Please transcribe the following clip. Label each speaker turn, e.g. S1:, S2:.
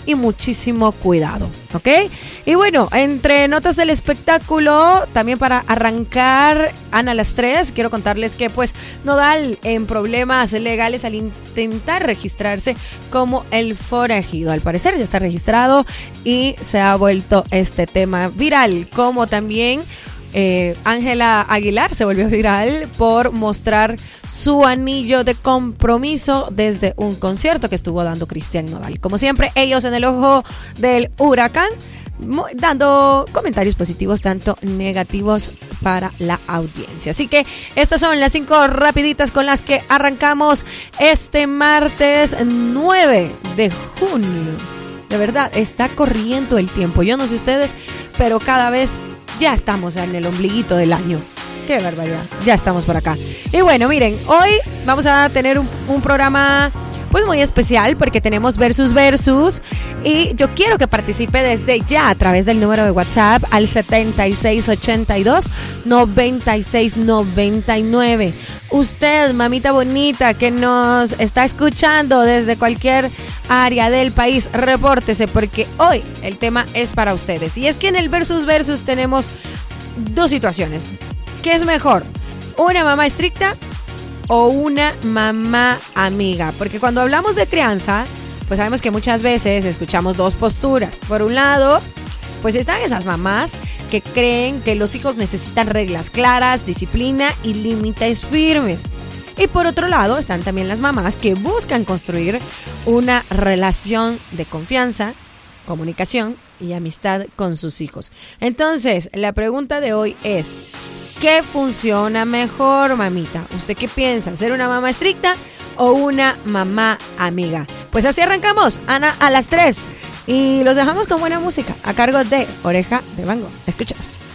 S1: y muchísimo cuidado, ¿ok? Y bueno, entre notas del espectáculo, también para arrancar, Ana, a las 3, quiero contarles que pues Nodal en problemas legales al intentar registrarse como el forajido. Al parecer ya está registrado y se ha vuelto este tema viral, como también Ángela Aguilar se volvió viral por mostrar su anillo de compromiso desde un concierto que estuvo dando Cristian Nodal. Como siempre, ellos en el ojo del huracán, dando comentarios positivos, tanto negativos para la audiencia. Así que estas son las 5 rapiditas con las que arrancamos este martes 9 de junio. De verdad, está corriendo el tiempo. Yo no sé ustedes, pero cada vez ya estamos en el ombliguito del año. ¡Qué barbaridad! Ya estamos por acá. Y bueno, miren, hoy vamos a tener un programa pues muy especial porque tenemos Versus y yo quiero que participe desde ya a través del número de WhatsApp al 7682-9699. Usted, mamita bonita, que nos está escuchando desde cualquier área del país, repórtese porque hoy el tema es para ustedes. Y es que en el Versus tenemos dos situaciones. ¿Qué es mejor? ¿Una mamá estricta o una mamá amiga? Porque cuando hablamos de crianza, pues sabemos que muchas veces escuchamos dos posturas. Por un lado, pues están esas mamás que creen que los hijos necesitan reglas claras, disciplina y límites firmes. Y por otro lado, están también las mamás que buscan construir una relación de confianza, comunicación y amistad con sus hijos. Entonces, la pregunta de hoy es: ¿qué funciona mejor, mamita? ¿Usted qué piensa? ¿Ser una mamá estricta o una mamá amiga? Pues así arrancamos, Ana, a las 3. Y los dejamos con buena música a cargo de Oreja de Van Gogh. Escuchemos.